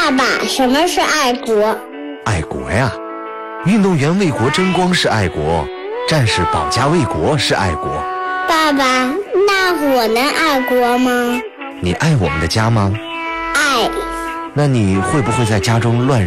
爸爸，什么是爱国？ 爱国呀，运动员为国争光是爱国，战士保家卫国是爱国。 爸爸，那我能爱国吗？ 你爱我们的家吗？ 爱。 那你会不会在家中乱